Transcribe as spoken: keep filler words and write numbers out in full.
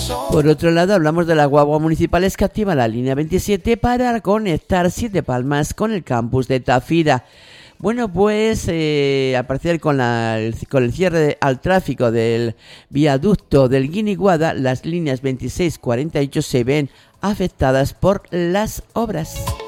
Por otro lado, hablamos de las guaguas municipales que activan la línea veintisiete para conectar Siete Palmas con el campus de Tafira. Bueno, pues eh, al parecer con, la, con el cierre al tráfico del viaducto del Guiniguada, las líneas veintiséis, cuarenta y ocho se ven afectadas por las obras.